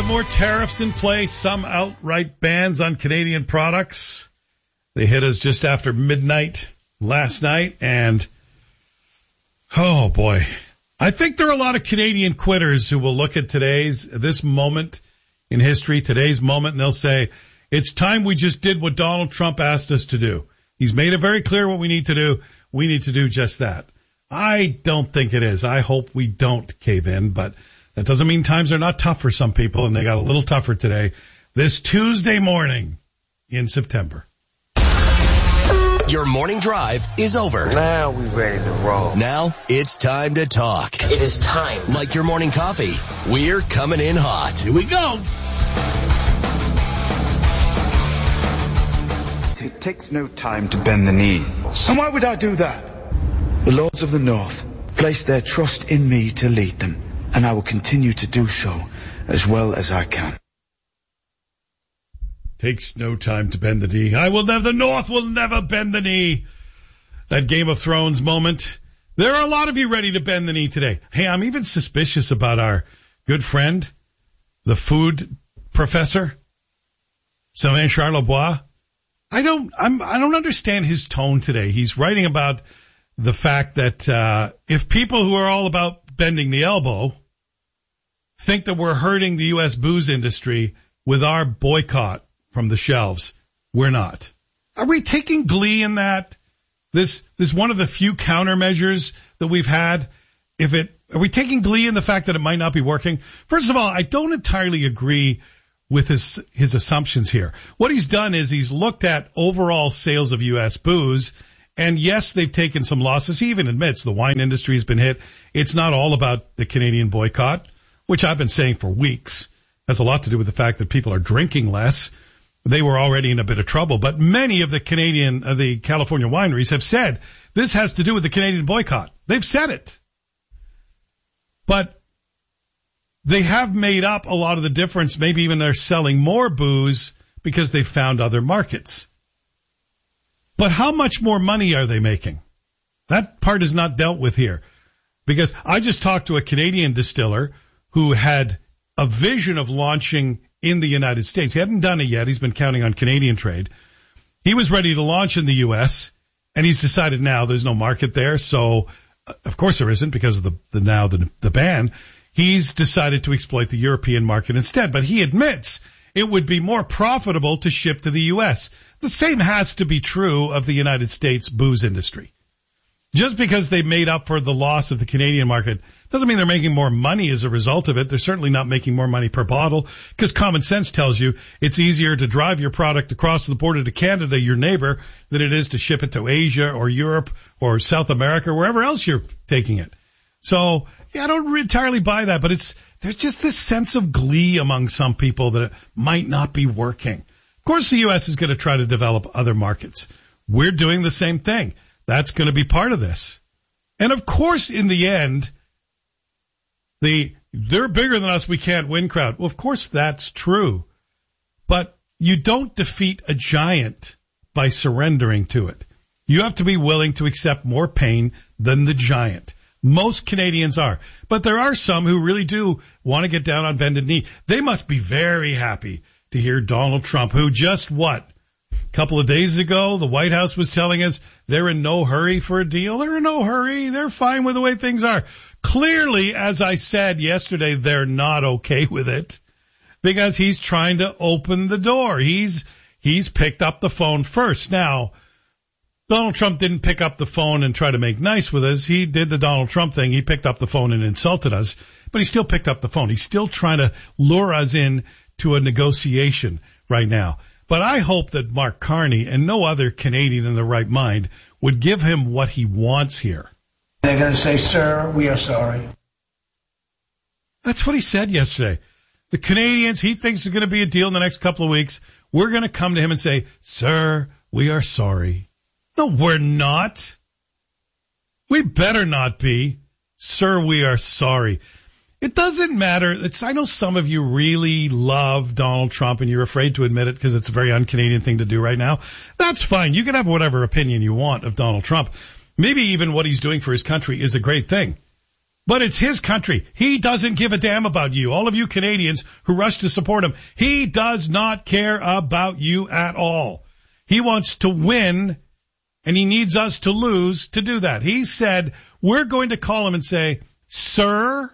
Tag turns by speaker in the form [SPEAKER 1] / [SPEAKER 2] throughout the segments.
[SPEAKER 1] more tariffs in place, some outright bans on Canadian products. They hit us just after midnight last night, and oh boy, I think there are a lot of Canadian quitters who will look at this moment in history, today's moment, and they'll say, it's time we just did what Donald Trump asked us to do. He's made it very clear what we need to do. We need to do just that. I don't think it is. I hope we don't cave in, but that doesn't mean times are not tough for some people, and they got a little tougher today, this Tuesday morning in September.
[SPEAKER 2] Your morning drive is over.
[SPEAKER 3] Now we ready to roll.
[SPEAKER 2] Now it's time to talk.
[SPEAKER 3] It is time.
[SPEAKER 2] Like your morning coffee, we're coming in hot.
[SPEAKER 1] Here we go.
[SPEAKER 4] It takes no time to bend the knee.
[SPEAKER 5] And why would I do that? The Lords of the North place their trust in me to lead them, and I will continue to do so as well as I can.
[SPEAKER 1] Takes no time to bend the knee. The North will never bend the knee. That Game of Thrones moment. There are a lot of you ready to bend the knee today. Hey, I'm even suspicious about our good friend, the food professor, Sylvain Charlebois. I don't understand his tone today. He's writing about the fact that if people who are all about bending the elbow think that we're hurting the U.S. booze industry with our boycott from the shelves, we're not. Are we taking glee in that? This one of the few countermeasures that we've had. Are we taking glee in the fact that it might not be working? First of all, I don't entirely agree with his assumptions here. What he's done is he's looked at overall sales of U.S. booze, and yes, they've taken some losses. He even admits the wine industry has been hit. It's not all about the Canadian boycott, which I've been saying for weeks. It has a lot to do with the fact that people are drinking less. They were already in a bit of trouble, but many of the California wineries have said this has to do with the Canadian boycott. They've said it. But they have made up a lot of the difference. Maybe even they're selling more booze because they found other markets. But how much more money are they making? That part is not dealt with here. Because I just talked to a Canadian distiller who had a vision of launching in the United States. He hadn't done it yet. He's been counting on Canadian trade. He was ready to launch in the U.S., and he's decided now there's no market there. So, of course there isn't because of the ban. He's decided to exploit the European market instead. But he admits it would be more profitable to ship to the U.S. The same has to be true of the United States booze industry. Just because they made up for the loss of the Canadian market doesn't mean they're making more money as a result of it. They're certainly not making more money per bottle because common sense tells you it's easier to drive your product across the border to Canada, your neighbor, than it is to ship it to Asia or Europe or South America, wherever else you're taking it. So, yeah, I don't entirely buy that, but there's just this sense of glee among some people that it might not be working. Of course, the U.S. is going to try to develop other markets. We're doing the same thing. That's going to be part of this. And of course, in the end, they're bigger than us, we can't win crowd. Well, of course that's true. But you don't defeat a giant by surrendering to it. You have to be willing to accept more pain than the giant. Most Canadians are. But there are some who really do want to get down on bended knee. They must be very happy to hear Donald Trump, who just a couple of days ago, the White House was telling us they're in no hurry for a deal. They're in no hurry. They're fine with the way things are. Clearly, as I said yesterday, they're not okay with it because he's trying to open the door. He's picked up the phone first. Now, Donald Trump didn't pick up the phone and try to make nice with us. He did the Donald Trump thing. He picked up the phone and insulted us, but he still picked up the phone. He's still trying to lure us in to a negotiation right now. But I hope that Mark Carney and no other Canadian in their right mind would give him what he wants here.
[SPEAKER 6] They're going to say, sir, we are sorry.
[SPEAKER 1] That's what he said yesterday. The Canadians, he thinks there's going to be a deal in the next couple of weeks. We're going to come to him and say, sir, we are sorry. No, we're not. We better not be. Sir, we are sorry. It doesn't matter. I know some of you really love Donald Trump and you're afraid to admit it because it's a very un-Canadian thing to do right now. That's fine. You can have whatever opinion you want of Donald Trump. Maybe even what he's doing for his country is a great thing. But it's his country. He doesn't give a damn about you. All of you Canadians who rush to support him, he does not care about you at all. He wants to win, and he needs us to lose to do that. He said, we're going to call him and say, sir.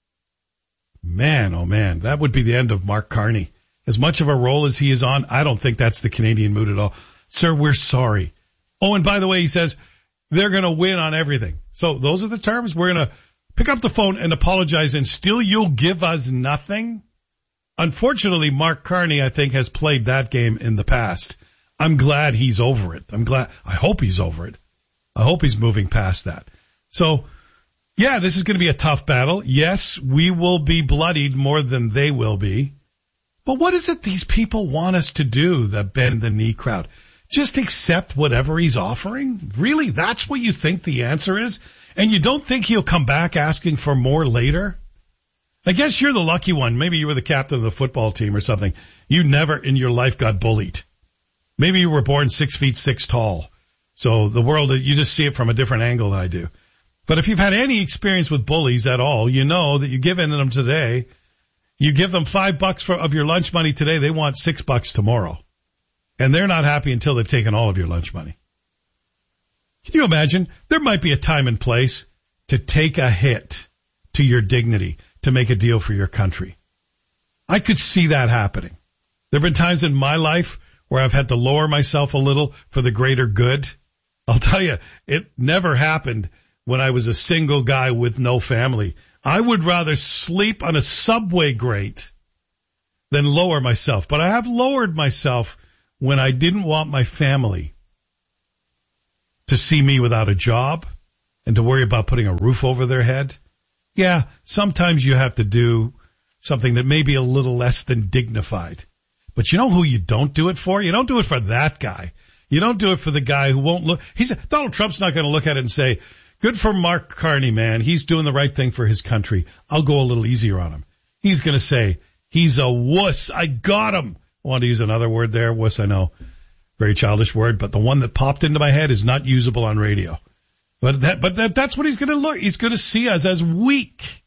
[SPEAKER 1] Man, oh man, that would be the end of Mark Carney. As much of a role as he is on, I don't think that's the Canadian mood at all. Sir, we're sorry. Oh, and by the way, he says they're going to win on everything. So those are the terms. We're going to pick up the phone and apologize, and still you'll give us nothing? Unfortunately, Mark Carney, I think, has played that game in the past. I'm glad he's over it. I hope he's over it. I hope he's moving past that. So, yeah, this is going to be a tough battle. Yes, we will be bloodied more than they will be. But what is it these people want us to do, the bend the knee crowd? Just accept whatever he's offering? Really? That's what you think the answer is? And you don't think he'll come back asking for more later? I guess you're the lucky one. Maybe you were the captain of the football team or something. You never in your life got bullied. Maybe you were born 6'6" tall. So the world, you just see it from a different angle than I do. But if you've had any experience with bullies at all, you know that you give in to them today. You give them $5 of your lunch money today. They want $6 tomorrow. And they're not happy until they've taken all of your lunch money. Can you imagine? There might be a time and place to take a hit to your dignity to make a deal for your country. I could see that happening. There have been times in my life where I've had to lower myself a little for the greater good. I'll tell you, it never happened when I was a single guy with no family. I would rather sleep on a subway grate than lower myself. But I have lowered myself when I didn't want my family to see me without a job and to worry about putting a roof over their head. Yeah, sometimes you have to do something that may be a little less than dignified. But you know who you don't do it for? You don't do it for that guy. You don't do it for the guy who won't look. Donald Trump's not going to look at it and say, good for Mark Carney, man. He's doing the right thing for his country. I'll go a little easier on him. He's going to say, he's a wuss. I got him. I want to use another word there. Wuss, I know. Very childish word, but the one that popped into my head is not usable on radio. But that's what he's going to look. He's going to see us as weak.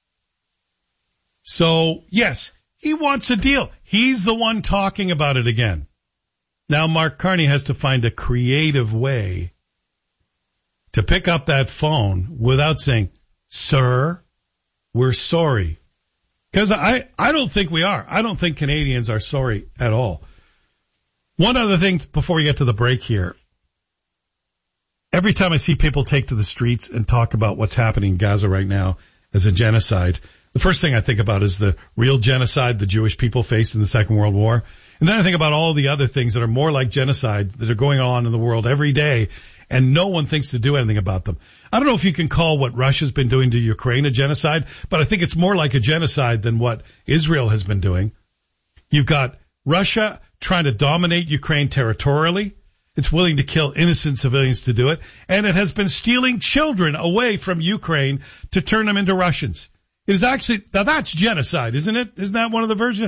[SPEAKER 1] So, yes, he wants a deal. He's the one talking about it again. Now, Mark Carney has to find a creative way to pick up that phone without saying, sir, we're sorry. Because I don't think we are. I don't think Canadians are sorry at all. One other thing before we get to the break here. Every time I see people take to the streets and talk about what's happening in Gaza right now as a genocide, the first thing I think about is the real genocide the Jewish people faced in the Second World War. And then I think about all the other things that are more like genocide that are going on in the world every day, and no one thinks to do anything about them. I don't know if you can call what Russia's been doing to Ukraine a genocide, but I think it's more like a genocide than what Israel has been doing. You've got Russia trying to dominate Ukraine territorially. It's willing to kill innocent civilians to do it. And it has been stealing children away from Ukraine to turn them into Russians. It is actually, now that's genocide, isn't it? Isn't that one of the versions?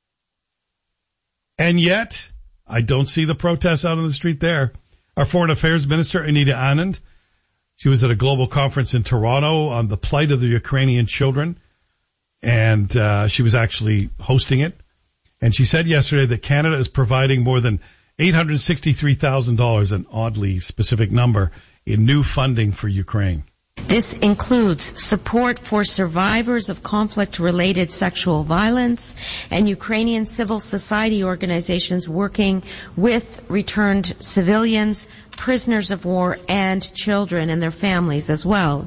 [SPEAKER 1] And yet, I don't see the protests out on the street there. Our Foreign Affairs Minister, Anita Anand, she was at a global conference in Toronto on the plight of the Ukrainian children. And she was actually hosting it. And she said yesterday that Canada is providing more than $863,000, an oddly specific number, in new funding for Ukraine.
[SPEAKER 7] This includes support for survivors of conflict-related sexual violence and Ukrainian civil society organizations working with returned civilians, prisoners of war, and children and their families as well.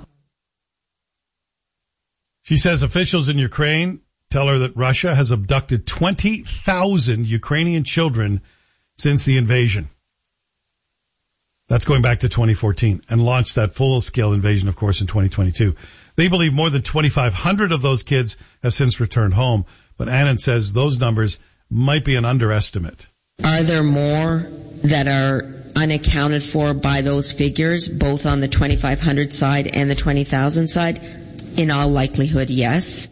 [SPEAKER 1] She says officials in Ukraine tell her that Russia has abducted 20,000 Ukrainian children since the invasion. That's going back to 2014, and launched that full-scale invasion, of course, in 2022. They believe more than 2,500 of those kids have since returned home, but Anand says those numbers might be an underestimate.
[SPEAKER 8] Are there more that are unaccounted for by those figures, both on the 2,500 side and the 20,000 side? In all likelihood, yes.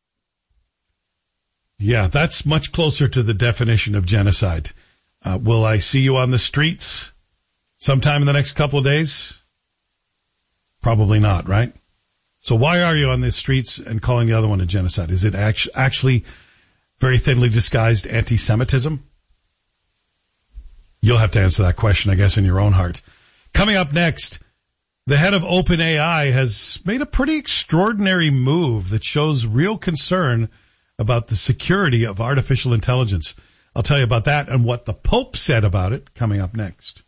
[SPEAKER 1] Yeah, that's much closer to the definition of genocide. Will I see you on the streets sometime in the next couple of days? Probably not, right? So why are you on the streets and calling the other one a genocide? Is it actually very thinly disguised anti-Semitism? You'll have to answer that question, I guess, in your own heart. Coming up next, the head of OpenAI has made a pretty extraordinary move that shows real concern about the security of artificial intelligence. I'll tell you about that and what the Pope said about it coming up next.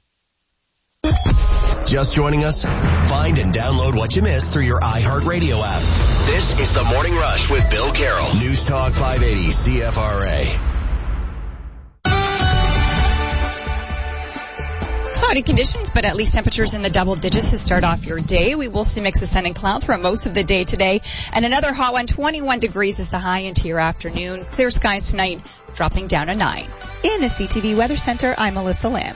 [SPEAKER 2] Just joining us? Find and download what you missed through your iHeartRadio app. This is The Morning Rush with Bill Carroll. News Talk 580 CFRA.
[SPEAKER 9] Cloudy conditions, but at least temperatures in the double digits to start off your day. We will see mix of sun and cloud throughout most of the day today. And another hot one, 21 degrees is the high into your afternoon. Clear skies tonight, dropping down to 9. In the CTV Weather Center, I'm Melissa Lamb.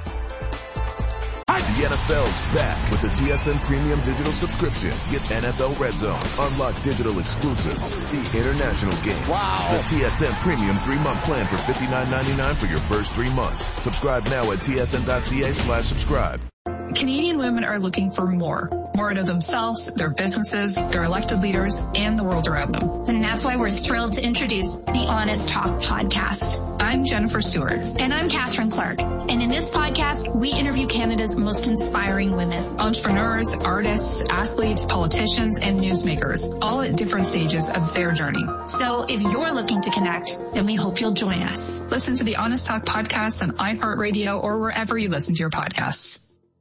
[SPEAKER 10] The NFL's back with the TSN Premium Digital Subscription. Get NFL Red Zone, unlock digital exclusives, see international games. Wow. The TSN Premium 3-month plan for $59.99 for your first 3 months. Subscribe now at tsn.ca/subscribe.
[SPEAKER 11] Canadian women are looking for more out of themselves, their businesses, their elected leaders, and the world around them.
[SPEAKER 12] And that's why we're thrilled to introduce the Honest Talk podcast.
[SPEAKER 11] I'm Jennifer Stewart.
[SPEAKER 12] And I'm Catherine Clark. And in this podcast, we interview Canada's most inspiring women.
[SPEAKER 11] Entrepreneurs, artists, athletes, politicians, and newsmakers, all at different stages of their journey.
[SPEAKER 12] So if you're looking to connect, then we hope you'll join us.
[SPEAKER 11] Listen to the Honest Talk podcast on iHeartRadio or wherever you listen to your podcasts.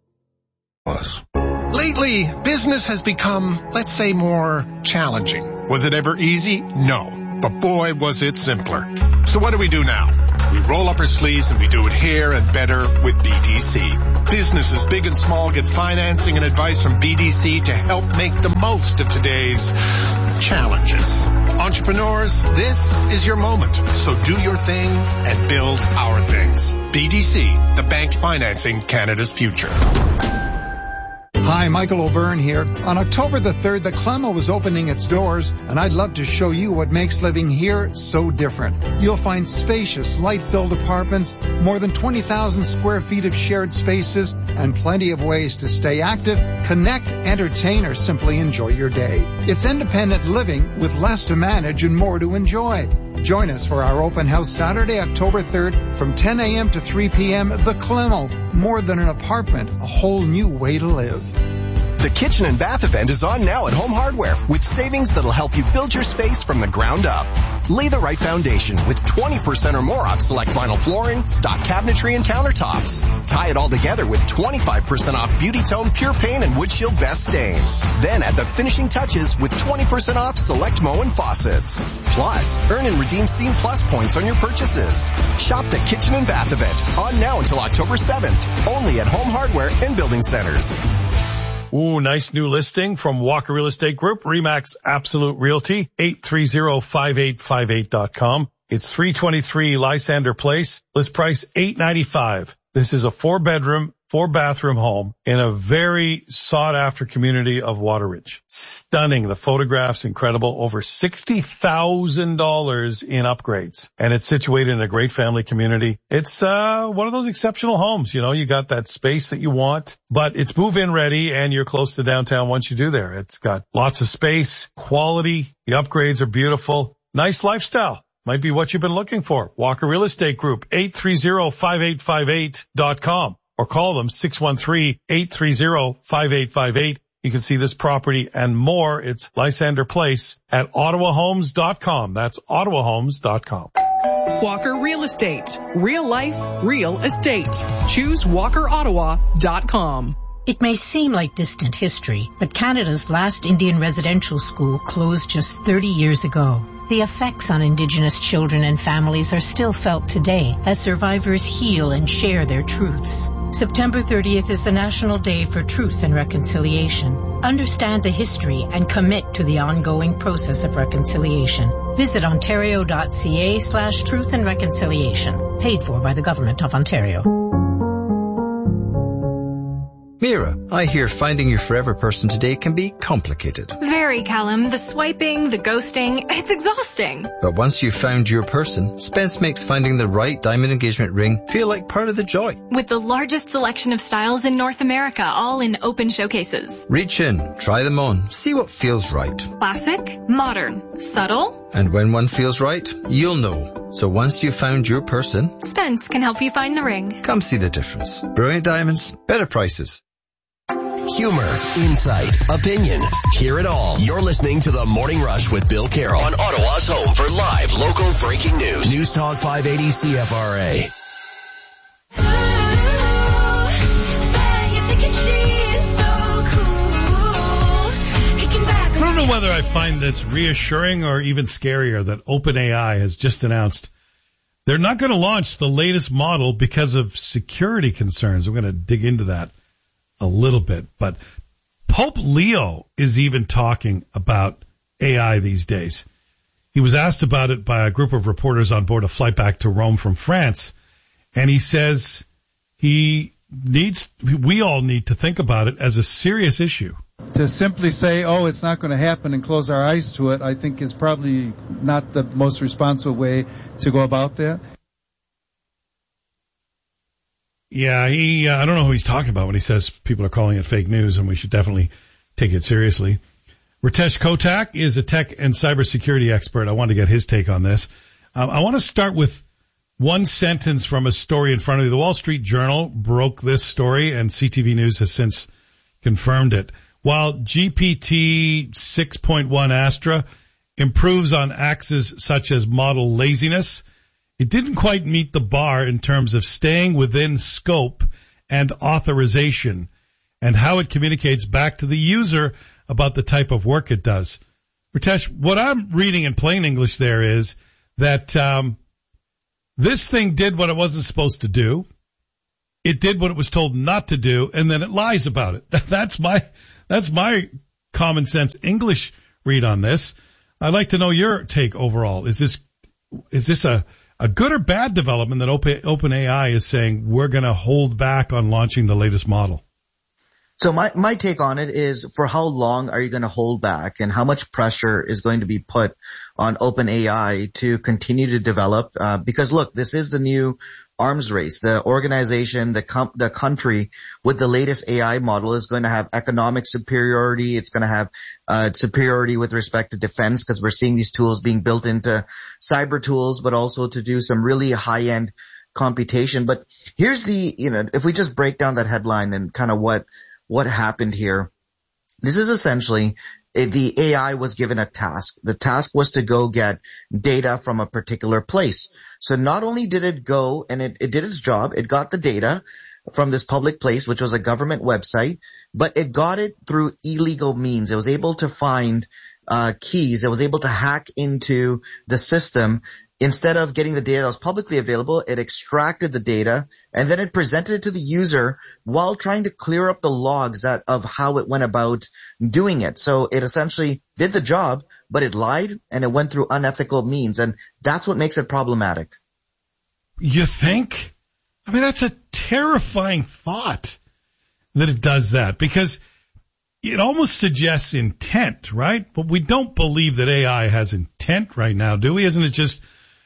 [SPEAKER 13] Lately, business has become, let's say, more challenging. Was it ever easy? No. But boy, was it simpler. So what do we do now? We roll up our sleeves and we do it here and better with BDC. Businesses big and small get financing and advice from BDC to help make the most of today's challenges. Entrepreneurs, this is your moment. So do your thing and build our things. BDC, the bank financing Canada's future.
[SPEAKER 14] Hi, Michael O'Byrne here. On October the 3rd, the Clemo is opening its doors, and I'd love to show you what makes living here so different. You'll find spacious, light-filled apartments, more than 20,000 square feet of shared spaces, and plenty of ways to stay active, connect, entertain, or simply enjoy your day. It's independent living with less to manage and more to enjoy. Join us for our open house Saturday, October 3rd from 10 a.m. to 3 p.m. The Clemo. More than an apartment, a whole new way to live.
[SPEAKER 2] The Kitchen and Bath event is on now at Home Hardware with savings that'll help you build your space from the ground up. Lay the right foundation with 20% or more off select vinyl flooring, stock cabinetry, and countertops. Tie it all together with 25% off Beauty Tone Pure Paint and Wood Shield Best Stain. Then add the finishing touches with 20% off select Moen faucets. Plus, earn and redeem Scene Plus points on your purchases. Shop the Kitchen and Bath event on now until October 7th. Only at Home Hardware and Building Centers.
[SPEAKER 1] Ooh, nice new listing from Walker Real Estate Group, Remax Absolute Realty, 830-5858.com. It's 323 Lysander Place. List price $895. This is a 4-bedroom, 4-bathroom home in a very sought-after community of Wateridge. Stunning. The photographs incredible. Over $60,000 in upgrades. And it's situated in a great family community. It's one of those exceptional homes. You know, you got that space that you want, but it's move-in ready and you're close to downtown once you do there. It's got lots of space, quality. The upgrades are beautiful. Nice lifestyle. Might be what you've been looking for. Walker Real Estate Group, 830-5858.com. Or call them 613-830-5858. You can see this property and more. It's Lysander Place at OttawaHomes.com. That's OttawaHomes.com.
[SPEAKER 15] Walker Real Estate. Real life, real estate. Choose WalkerOttawa.com.
[SPEAKER 16] It may seem like distant history, but Canada's last Indian residential school closed just 30 years ago. The effects on Indigenous children and families are still felt today as survivors heal and share their truths. September 30th is the National Day for Truth and Reconciliation. Understand the history and commit to the ongoing process of reconciliation. Visit ontario.ca/truth and reconciliation. Paid for by the Government of Ontario.
[SPEAKER 17] Mira, I hear finding your forever person today can be complicated.
[SPEAKER 18] Very, Callum. The swiping, the ghosting, it's exhausting.
[SPEAKER 17] But once you've found your person, Spence makes finding the right diamond engagement ring feel like part of the joy.
[SPEAKER 18] With the largest selection of styles in North America, all in open showcases.
[SPEAKER 17] Reach in, try them on, see what feels right.
[SPEAKER 18] Classic, modern, subtle.
[SPEAKER 17] And when one feels right, you'll know. So once you've found your person,
[SPEAKER 18] Spence can help you find the ring.
[SPEAKER 17] Come see the difference. Brilliant diamonds, better prices.
[SPEAKER 2] Humor, insight, opinion. Hear it all. You're listening to The Morning Rush with Bill Carroll on Ottawa's home for live local breaking news. News Talk 580 CFRA.
[SPEAKER 1] I don't know whether I find this reassuring or even scarier that OpenAI has just announced they're not going to launch the latest model because of security concerns. We're going to dig into that a little bit, but Pope Leo is even talking about AI these days. He was asked about it by a group of reporters on board a flight back to Rome from France, and he says we all need to think about it as a serious issue.
[SPEAKER 19] To simply say, oh, it's not going to happen and close our eyes to it, I think is probably not the most responsible way to go about that.
[SPEAKER 1] Yeah, I don't know who he's talking about when he says people are calling it fake news and we should definitely take it seriously. Ritesh Kotak is a tech and cybersecurity expert. I want to get his take on this. I want to start with one sentence from a story in front of you. The Wall Street Journal broke this story and CTV News has since confirmed it. While GPT 6.1 Astra improves on axes such as model laziness, it didn't quite meet the bar in terms of staying within scope and authorization and how it communicates back to the user about the type of work it does. Ritesh, what I'm reading in plain English there is that this thing did what it wasn't supposed to do. It did what it was told not to do, and then it lies about it. That's my common sense English read on this. I'd like to know your take overall. Is this a good or bad development that OpenAI is saying we're going to hold back on launching the latest model?
[SPEAKER 20] So my take on it is, for how long are you going to hold back, and how much pressure is going to be put on OpenAI to continue to develop? Because look, this is the new arms race. The organization, the country with the latest AI model is going to have economic superiority. It's going to have superiority with respect to defense, because we're seeing these tools being built into cyber tools, but also to do some really high-end computation. But here's if we just break down that headline and kind of what happened here. This is essentially the AI was given a task. The task was to go get data from a particular place. So not only did it go and it did its job, it got the data from this public place, which was a government website, but it got it through illegal means. It was able to find keys. It was able to hack into the system. Instead of getting the data that was publicly available, it extracted the data and then it presented it to the user while trying to clear up the logs of how it went about doing it. So it essentially did the job, but it lied and it went through unethical means, and that's what makes it problematic.
[SPEAKER 1] You think? I mean, that's a terrifying thought that it does that, because it almost suggests intent, right? But we don't believe that AI has intent right now, do we? Isn't it just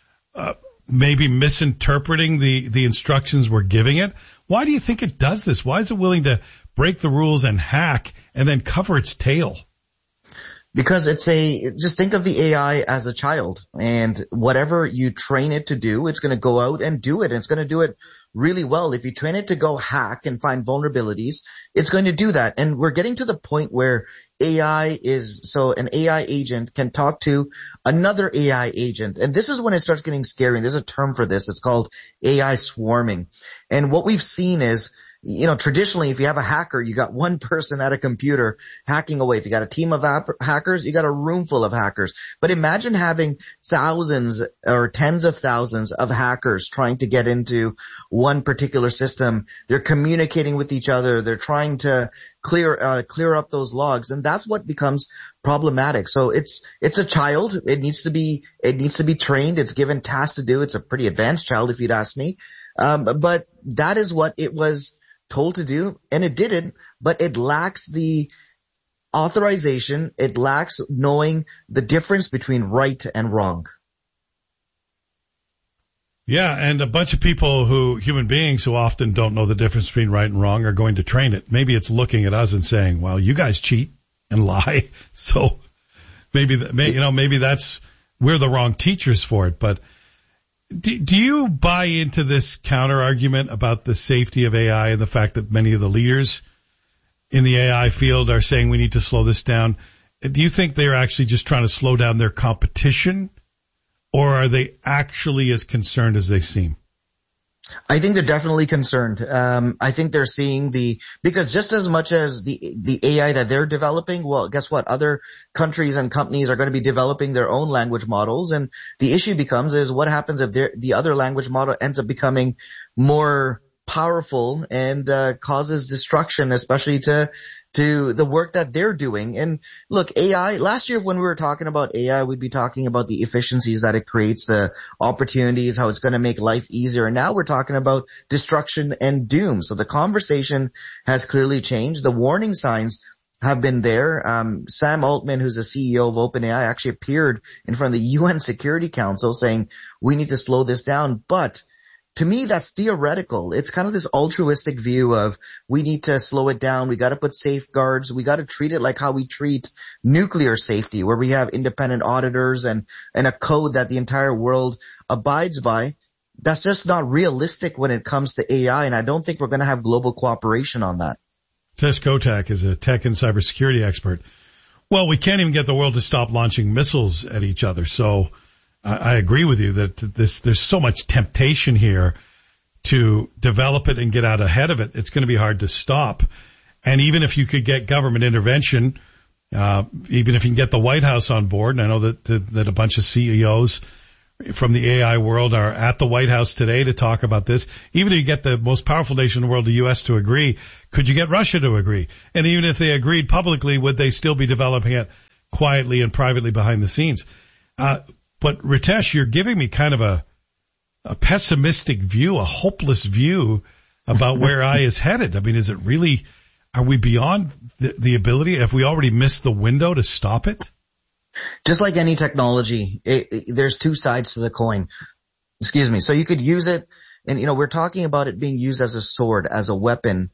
[SPEAKER 1] maybe misinterpreting the instructions we're giving it? Why do you think it does this? Why is it willing to break the rules and hack and then cover its tail?
[SPEAKER 20] Because just think of the AI as a child, and whatever you train it to do, it's going to go out and do it, and it's going to do it really well. If you train it to go hack and find vulnerabilities, it's going to do that. And we're getting to the point where an AI agent can talk to another AI agent. And this is when it starts getting scary. There's a term for this. It's called AI swarming. And what we've seen is, traditionally, if you have a hacker, you got one person at a computer hacking away. If you got a team of hackers, you got a room full of hackers. But imagine having thousands or tens of thousands of hackers trying to get into one particular system. They're communicating with each other. They're trying to clear up those logs, and that's what becomes problematic. So it's a child. It needs to be trained. It's given tasks to do. It's a pretty advanced child, if you'd ask me. But that is what it was told to do, and it did it, but it lacks the authorization. It lacks knowing the difference between right and wrong.
[SPEAKER 1] Yeah, and a bunch of people human beings who often don't know the difference between right and wrong are going to train it. Maybe it's looking at us and saying, well, you guys cheat and lie. So maybe that's, we're the wrong teachers for it. But do you buy into this counter argument about the safety of AI and the fact that many of the leaders in the AI field are saying we need to slow this down? Do you think they're actually just trying to slow down their competition, or are they actually as concerned as they seem?
[SPEAKER 20] I think they're definitely concerned. I think they're seeing because just as much as the AI that they're developing, well, guess what? Other countries and companies are going to be developing their own language models. And the issue becomes is what happens if the other language model ends up becoming more powerful and causes destruction, especially to the work that they're doing. And look, AI, last year when we were talking about AI, we'd be talking about the efficiencies that it creates, the opportunities, how it's going to make life easier. And now we're talking about destruction and doom. So the conversation has clearly changed. The warning signs have been there. Sam Altman, who's the CEO of OpenAI, actually appeared in front of the UN Security Council saying we need to slow this down. But to me, that's theoretical. It's kind of this altruistic view of we need to slow it down. We got to put safeguards. We got to treat it like how we treat nuclear safety, where we have independent auditors and a code that the entire world abides by. That's just not realistic when it comes to AI, and I don't think we're going to have global cooperation on that.
[SPEAKER 1] Tesh Kotak is a tech and cybersecurity expert. Well, we can't even get the world to stop launching missiles at each other, so I agree with you that there's so much temptation here to develop it and get out ahead of it. It's going to be hard to stop. And even if you could get government intervention, even if you can get the White House on board, and I know that a bunch of CEOs from the AI world are at the White House today to talk about this. Even if you get the most powerful nation in the world, the U.S., to agree, could you get Russia to agree? And even if they agreed publicly, would they still be developing it quietly and privately behind the scenes? But Ritesh, you're giving me kind of a pessimistic view, a hopeless view about where AI is headed. I mean, is it really, are we beyond the ability? Have we already missed the window to stop it?
[SPEAKER 20] Just like any technology, there's two sides to the coin. Excuse me. So you could use it, and we're talking about it being used as a sword, as a weapon,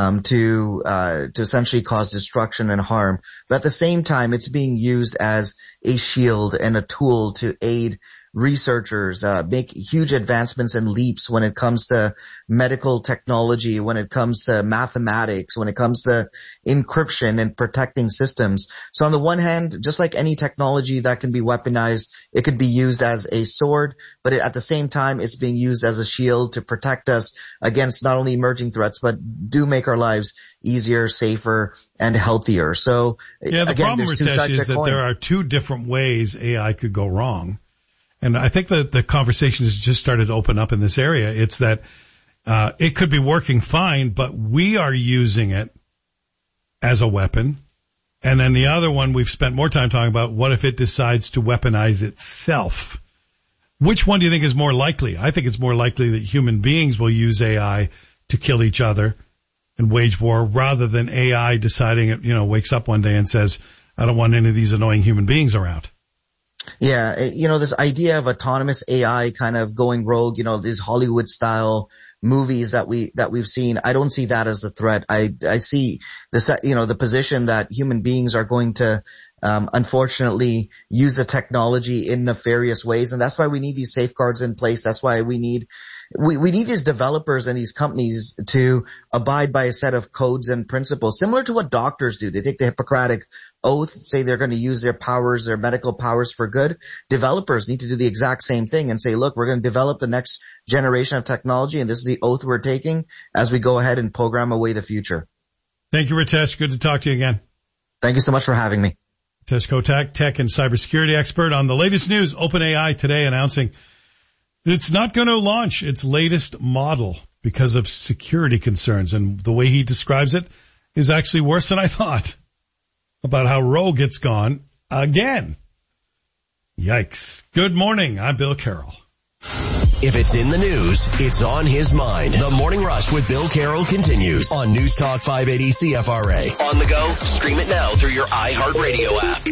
[SPEAKER 20] to essentially cause destruction and harm. But at the same time, it's being used as a shield and a tool to aid researchers, make huge advancements and leaps when it comes to medical technology, when it comes to mathematics, when it comes to encryption and protecting systems. So on the one hand, just like any technology that can be weaponized, it could be used as a sword, but at the same time, it's being used as a shield to protect us against not only emerging threats, but do make our lives easier, safer, and healthier. So
[SPEAKER 1] yeah, the
[SPEAKER 20] again,
[SPEAKER 1] problem, Ritesh, is that there are two different ways AI could go wrong. And I think that the conversation has just started to open up in this area. It's that it could be working fine, but we are using it as a weapon. And then the other one we've spent more time talking about, what if it decides to weaponize itself? Which one do you think is more likely? I think it's more likely that human beings will use AI to kill each other and wage war rather than AI deciding it, wakes up one day and says, I don't want any of these annoying human beings around.
[SPEAKER 20] Yeah, this idea of autonomous AI kind of going rogue, these Hollywood style movies that we've seen, I don't see that as the threat. I see this, the position that human beings are going to unfortunately use the technology in nefarious ways, and that's why we need these safeguards in place. That's why we need these developers and these companies to abide by a set of codes and principles, similar to what doctors do. They take the Hippocratic Oath, say they're going to use their powers, their medical powers for good. Developers need to do the exact same thing and say, look, we're going to develop the next generation of technology, and this is the oath we're taking as we go ahead and program away the future.
[SPEAKER 1] Thank you, Ritesh. Good to talk to you again.
[SPEAKER 20] Thank you so much for having me.
[SPEAKER 1] Tesh Kotak, tech and cybersecurity expert. On the latest news, OpenAI today announcing it's not going to launch its latest model because of security concerns. And the way he describes it is actually worse than I thought about how rogue it's gone again. Yikes. Good morning. I'm Bill Carroll.
[SPEAKER 21] If it's in the news, it's on his mind. The Morning Rush with Bill Carroll continues on News Talk 580 CFRA. On the go, stream it now through your iHeartRadio app.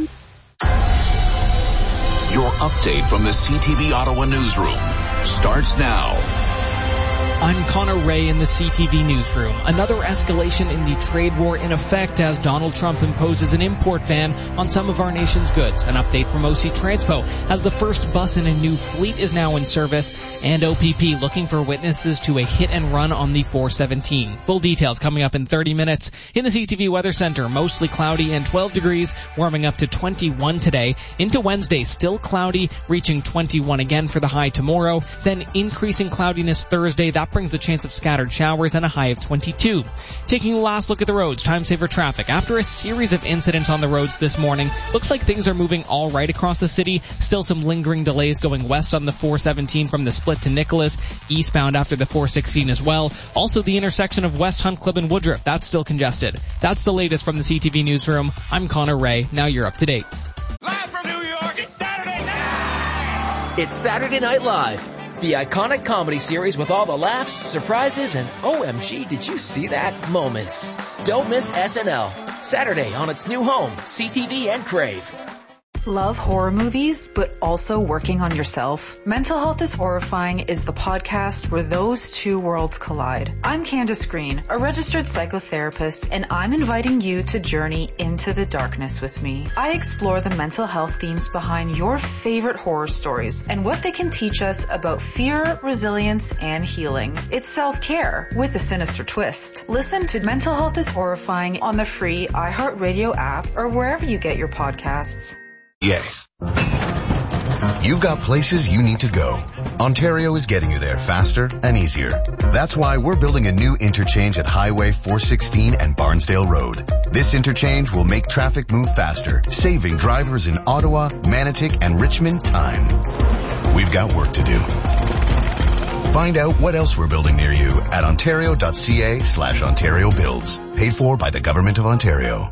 [SPEAKER 22] Your update from the CTV Ottawa newsroom starts now.
[SPEAKER 23] I'm Connor Ray in the CTV newsroom. Another escalation in the trade war in effect as Donald Trump imposes an import ban on some of our nation's goods. An update from OC Transpo as the first bus in a new fleet is now in service, and OPP looking for witnesses to a hit and run on the 417. Full details coming up in 30 minutes. In the CTV Weather Center, mostly cloudy and 12 degrees, warming up to 21 today. Into Wednesday, still cloudy, reaching 21 again for the high tomorrow. Then increasing cloudiness Thursday. That brings a chance of scattered showers and a high of 22. Taking a last look at the roads, time saver traffic. After a series of incidents on the roads this morning, looks like things are moving all right across the city. Still some lingering delays going west on the 417 from the split to Nicholas, eastbound after the 416 as well. Also the intersection of West Hunt Club and Woodruff, that's still congested. That's the latest from the CTV newsroom. I'm Connor Ray. Now you're up to date.
[SPEAKER 24] Live from New York, it's Saturday night! It's Saturday Night Live. The iconic comedy series with all the laughs, surprises, and OMG, did you see that moments. Don't miss SNL. Saturday on its new home, CTV and Crave.
[SPEAKER 25] Love horror movies, but also working on yourself? Mental Health is Horrifying is the podcast where those two worlds collide. I'm Candace Green, a registered psychotherapist, and I'm inviting you to journey into the darkness with me. I explore the mental health themes behind your favorite horror stories and what they can teach us about fear, resilience, and healing. It's self-care with a sinister twist. Listen to Mental Health is Horrifying on the free iHeartRadio app or wherever you get your podcasts.
[SPEAKER 26] Yeah. You've got places you need to go. Ontario is getting you there faster and easier. That's why we're building a new interchange at Highway 416 and Barnsdale Road. This interchange will make traffic move faster, saving drivers in Ottawa, Manotick, and Richmond time. We've got work to do. Find out what else we're building near you at ontario.ca/Ontario Builds. Paid for by the Government of Ontario.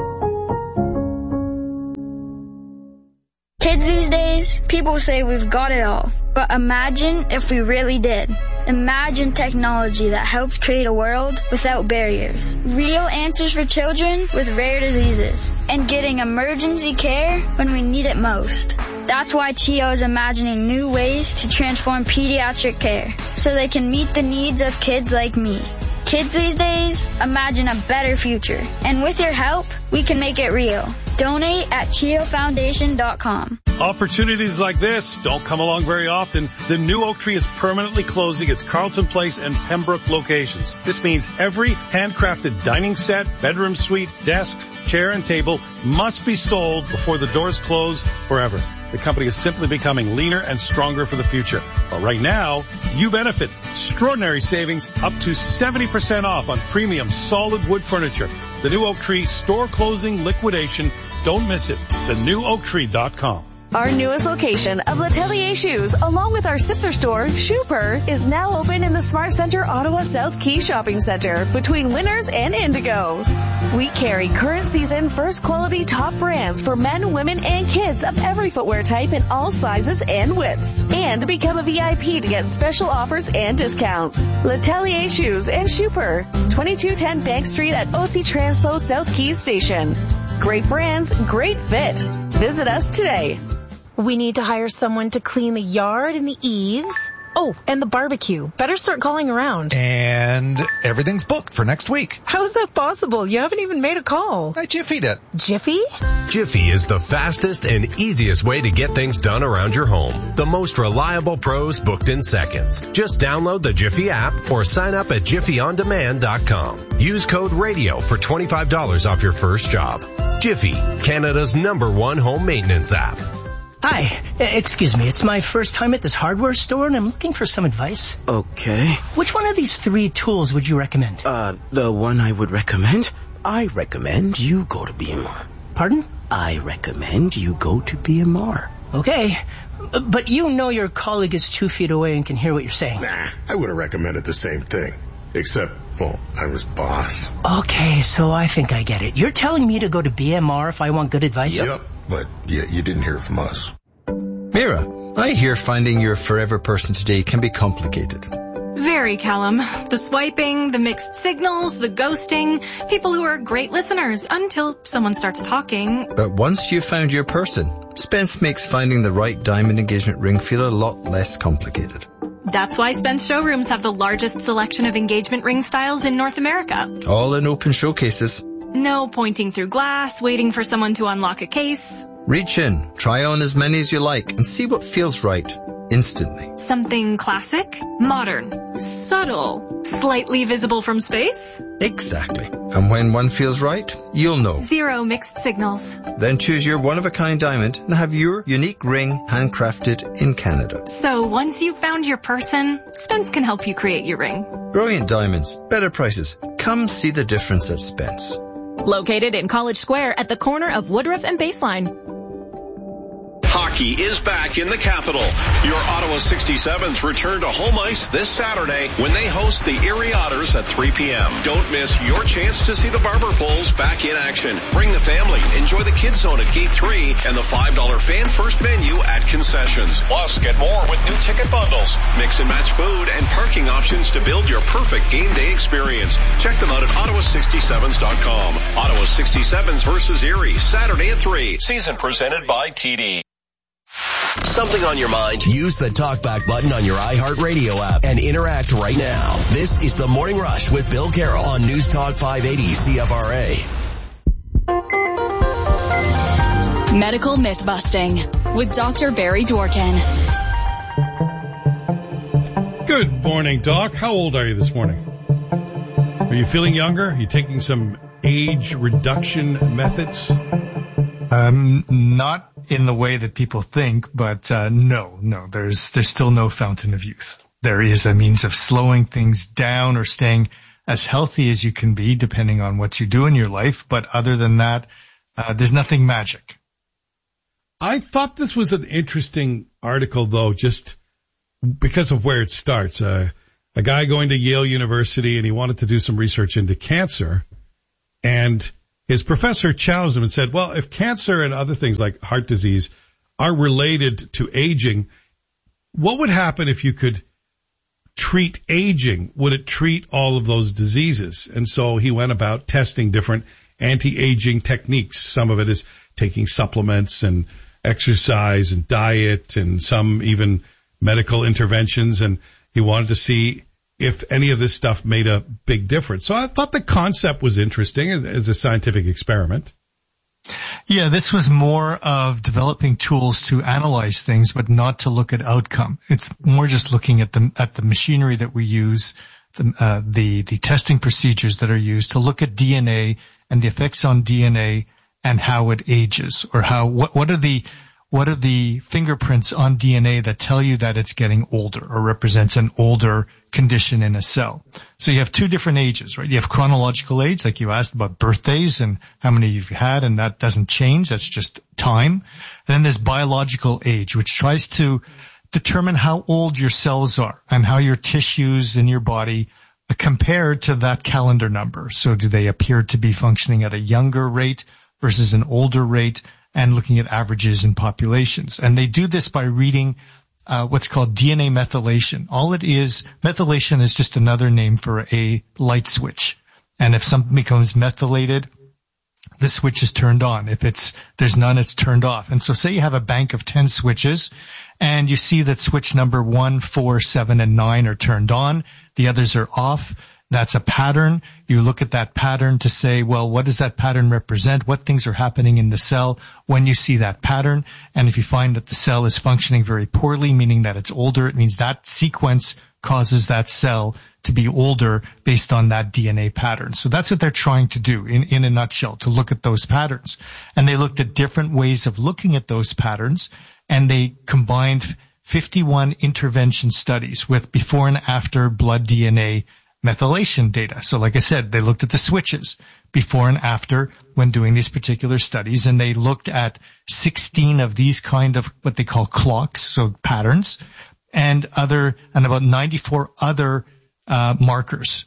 [SPEAKER 27] Kids these days, people say we've got it all. But imagine if we really did. Imagine technology that helps create a world without barriers. Real answers for children with rare diseases. And getting emergency care when we need it most. That's why CHEO is imagining new ways to transform pediatric care so they can meet the needs of kids like me. Kids these days, imagine a better future. And with your help, we can make it real. Donate at CHEOFoundation.com.
[SPEAKER 1] Opportunities like this don't come along very often. The new Oak Tree is permanently closing its Carlton Place and Pembroke locations. This means every handcrafted dining set, bedroom suite, desk, chair, and table must be sold before the doors close forever. The company is simply becoming leaner and stronger for the future. But right now, you benefit. Extraordinary savings up to 70% off on premium solid wood furniture. The new Oak Tree store closing liquidation. Don't miss it. TheNewOakTree.com.
[SPEAKER 28] Our newest location of L'Atelier Shoes, along with our sister store, Shoeper, is now open in the Smart Center Ottawa South Quay Shopping Center between Winners and Indigo. We carry current season first quality top brands for men, women, and kids of every footwear type in all sizes and widths. And become a VIP to get special offers and discounts. L'Atelier Shoes and Shoeper, 2210 Bank Street at OC Transpo South Keys Station. Great brands, great fit. Visit us today.
[SPEAKER 29] We need to hire someone to clean the yard and the eaves. Oh, and the barbecue. Better start calling around.
[SPEAKER 30] And everything's booked for next week.
[SPEAKER 29] How's that possible? You haven't even made a call.
[SPEAKER 30] I Jiffy'd it.
[SPEAKER 29] Jiffy?
[SPEAKER 31] Jiffy is the fastest and easiest way to get things done around your home. The most reliable pros booked in seconds. Just download the Jiffy app or sign up at jiffyondemand.com. Use code RADIO for $25 off your first job. Jiffy, Canada's #1 home maintenance app.
[SPEAKER 32] Hi, excuse me, it's my first time at this hardware store and I'm looking for some advice.
[SPEAKER 33] Okay.
[SPEAKER 32] Which one of these 3 tools would you recommend?
[SPEAKER 33] The one I would recommend? I recommend you go to BMR.
[SPEAKER 32] Pardon?
[SPEAKER 33] I recommend you go to BMR.
[SPEAKER 32] Okay, but you know your colleague is 2 feet away and can hear what you're saying.
[SPEAKER 34] Nah, I would have recommended the same thing. Except, well, I'm his boss.
[SPEAKER 32] Okay, so I think I get it. You're telling me to go to BMR if I want good advice?
[SPEAKER 34] Yep, but you didn't hear from us.
[SPEAKER 35] Mira,
[SPEAKER 17] I hear finding your forever person today can be complicated.
[SPEAKER 18] Very, Callum. The swiping, the mixed signals, the ghosting, people who are great listeners until someone starts talking.
[SPEAKER 17] But once you've found your person, Spence makes finding the right diamond engagement ring feel a lot less complicated.
[SPEAKER 18] That's why Spence showrooms have the largest selection of engagement ring styles in North America.
[SPEAKER 17] All in open showcases.
[SPEAKER 18] No pointing through glass, waiting for someone to unlock a case.
[SPEAKER 17] Reach in, try on as many as you like, and see what feels right instantly.
[SPEAKER 18] Something classic, modern, subtle, slightly visible from space?
[SPEAKER 17] Exactly. And when one feels right, you'll know.
[SPEAKER 18] 0 mixed signals.
[SPEAKER 17] Then choose your one-of-a-kind diamond and have your unique ring handcrafted in Canada.
[SPEAKER 18] So once you've found your person, Spence can help you create your ring.
[SPEAKER 17] Brilliant diamonds, better prices. Come see the difference at Spence.
[SPEAKER 3] Located in College Square at the corner of Woodruff and Baseline.
[SPEAKER 31] Hockey is back in the capital. Your Ottawa 67s return to home ice this Saturday when they host the Erie Otters at 3 p.m. Don't miss your chance to see the Barber Bulls back in action. Bring the family. Enjoy the Kids Zone at Gate 3 and the $5 Fan First menu at concessions. Plus, get more with new ticket bundles, mix and match food, and parking options to build your perfect game day experience. Check them out at Ottawa67s.com. Ottawa 67s versus Erie, Saturday at 3. Season presented by TD.
[SPEAKER 21] Something on your mind? Use the talkback button on your iHeartRadio app and interact right now. This is the Morning Rush with Bill Carroll on News Talk 580 CFRA.
[SPEAKER 3] Medical myth busting with Dr. Barry Dworkin.
[SPEAKER 1] Good morning, Doc. How old are you this morning? Are you feeling younger? Are you taking some age reduction methods?
[SPEAKER 4] Not in the way that people think, but no, there's still no fountain of youth. There is a means of slowing things down or staying as healthy as you can be, depending on what you do in your life. But other than that, there's nothing magic.
[SPEAKER 1] I thought this was an interesting article, though, just because of where it starts. A guy going to Yale University, and he wanted to do some research into cancer, and his professor challenged him and said, well, if cancer and other things like heart disease are related to aging, what would happen if you could treat aging? Would it treat all of those diseases? And so he went about testing different anti-aging techniques. Some of it is taking supplements and exercise and diet and some even medical interventions. And he wanted to see if any of this stuff made a big difference. So I thought the concept was interesting as a scientific experiment.
[SPEAKER 4] Yeah, this was more of developing tools to analyze things, but not to look at outcome. It's more just looking at the machinery that we use, the testing procedures that are used to look at DNA and the effects on DNA and how it ages, or what are the fingerprints on DNA that tell you that it's getting older or represents an older condition in a cell. So you have two different ages, right? You have chronological age, like you asked about birthdays and how many you've had, and that doesn't change. That's just time. And then there's biological age, which tries to determine how old your cells are and how your tissues in your body compare to that calendar number. So do they appear to be functioning at a younger rate versus an older rate, and looking at averages in populations. And they do this by reading what's called DNA methylation. All it is, methylation is just another name for a light switch. And if something becomes methylated, the switch is turned on. If there's none, it's turned off. And so say you have a bank of 10 switches, and you see that switch number 1, 4, 7, and 9 are turned on. The others are off. That's a pattern. You look at that pattern to say, well, what does that pattern represent? What things are happening in the cell when you see that pattern? And if you find that the cell is functioning very poorly, meaning that it's older, it means that sequence causes that cell to be older based on that DNA pattern. So that's what they're trying to do in a nutshell, to look at those patterns. And they looked at different ways of looking at those patterns, and they combined 51 intervention studies with before and after blood DNA methylation data. So like I said, they looked at the switches before and after when doing these particular studies, and they looked at 16 of these kind of what they call clocks, so patterns, and about 94 other markers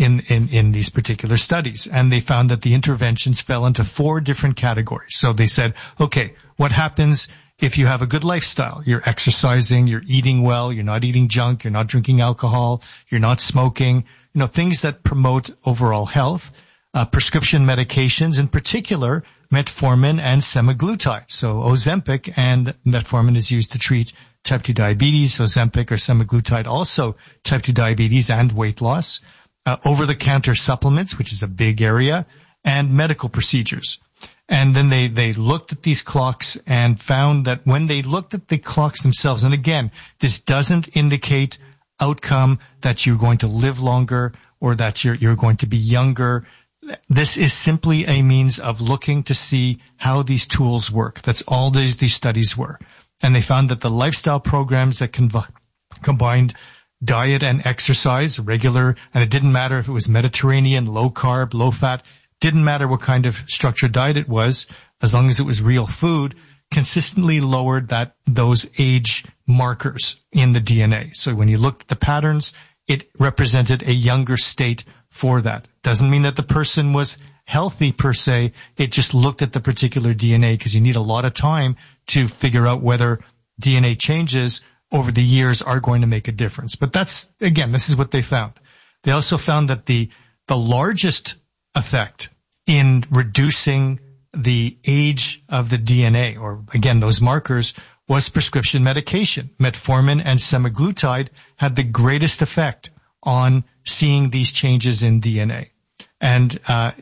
[SPEAKER 4] in these particular studies. And they found that the interventions fell into 4 different categories. So they said, okay, what happens if you have a good lifestyle, you're exercising, you're eating well, you're not eating junk, you're not drinking alcohol, you're not smoking, things that promote overall health, prescription medications, in particular, metformin and semaglutide. So Ozempic and metformin is used to treat type 2 diabetes, Ozempic or semaglutide also type 2 diabetes and weight loss, over-the-counter supplements, which is a big area, and medical procedures. And then they looked at these clocks and found that when they looked at the clocks themselves, and again, this doesn't indicate outcome that you're going to live longer or that you're going to be younger. This is simply a means of looking to see how these tools work. That's all these studies were. And they found that the lifestyle programs that combined diet and exercise, regular, and it didn't matter if it was Mediterranean, low carb, low fat, didn't matter what kind of structured diet it was, as long as it was real food, consistently lowered those age markers in the DNA. So when you looked at the patterns, it represented a younger state for that. Doesn't mean that the person was healthy per se. It just looked at the particular DNA because you need a lot of time to figure out whether DNA changes over the years are going to make a difference. But this is what they found. They also found that the largest effect in reducing the age of the DNA, or again, those markers, was prescription medication. Metformin and semaglutide had the greatest effect on seeing these changes in DNA. And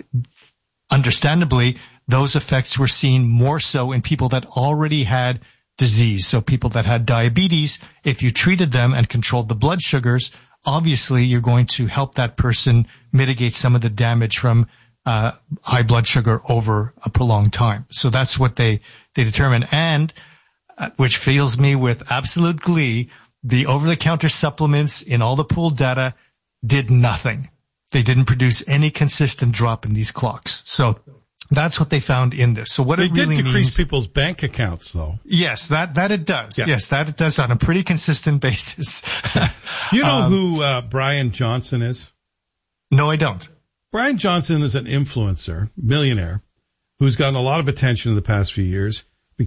[SPEAKER 4] understandably, those effects were seen more so in people that already had disease. So people that had diabetes, if you treated them and controlled the blood sugars, obviously you're going to help that person mitigate some of the damage from high blood sugar over a prolonged time. So that's what they determined. And which fills me with absolute glee, the over-the-counter supplements in all the pooled data did nothing. They didn't produce any consistent drop in these clocks. So that's what they found in this. So what it really means...
[SPEAKER 1] They did decrease people's bank accounts, though.
[SPEAKER 4] Yes, that it does. Yeah. Yes, that it does on a pretty consistent basis.
[SPEAKER 1] You know who Brian Johnson is?
[SPEAKER 4] No, I don't.
[SPEAKER 1] Brian Johnson is an influencer, millionaire, who's gotten a lot of attention in the past few years.